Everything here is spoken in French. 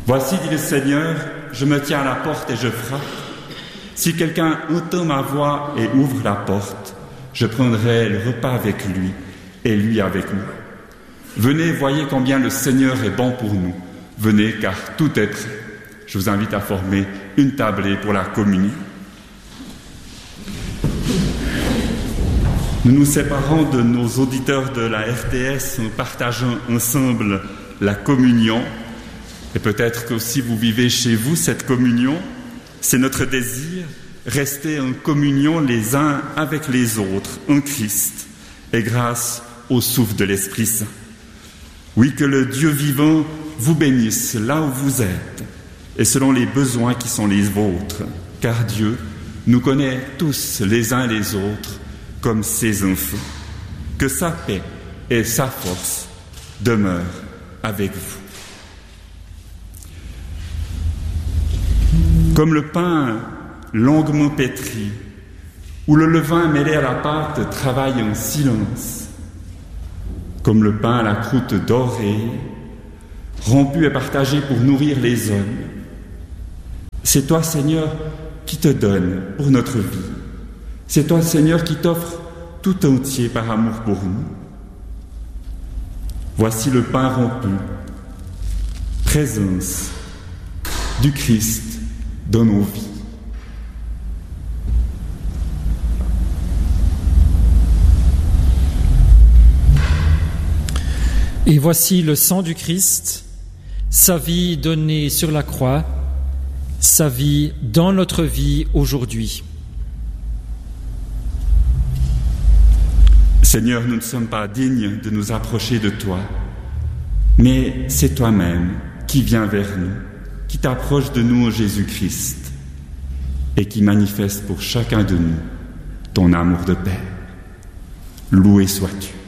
Voici, dit le Seigneur, je me tiens à la porte et je frappe. Si quelqu'un entend ma voix et ouvre la porte, je prendrai le repas avec lui et lui avec moi. Venez, voyez combien le Seigneur est bon pour nous. Venez, car tout est prêt. Je vous invite à former une tablée pour la communion. Nous nous séparons de nos auditeurs de la RTS en partageant ensemble la communion. Et peut-être que si vous vivez chez vous cette communion, c'est notre désir, rester en communion les uns avec les autres, en Christ, et grâce au souffle de l'Esprit Saint. Oui, que le Dieu vivant vous bénisse là où vous êtes, et selon les besoins qui sont les vôtres, car Dieu nous connaît tous les uns les autres comme ses enfants. Que sa paix et sa force demeurent avec vous. Comme le pain longuement pétri, où le levain mêlé à la pâte travaille en silence, comme le pain à la croûte dorée, rompu et partagé pour nourrir les hommes. C'est toi, Seigneur, qui te donne pour notre vie. C'est toi, Seigneur, qui t'offre tout entier par amour pour nous. Voici le pain rompu, présence du Christ dans nos vies. Et voici le sang du Christ, sa vie donnée sur la croix, sa vie dans notre vie aujourd'hui. Seigneur, nous ne sommes pas dignes de nous approcher de toi, mais c'est toi-même qui viens vers nous, qui t'approche de nous en Jésus-Christ et qui manifeste pour chacun de nous ton amour de Père. Loué sois-tu.